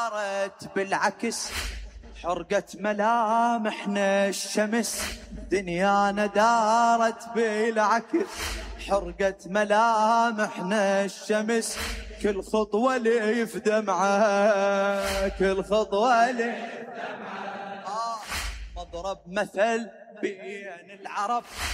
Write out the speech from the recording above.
دارت بالعكس حرقت ملامحنا الشمس، دنيانا دارت بالعكس حرقت ملامحنا الشمس، كل خطوة لي في دمعة، كل خطوة لي في دمعة. مضرب مثل بين العرب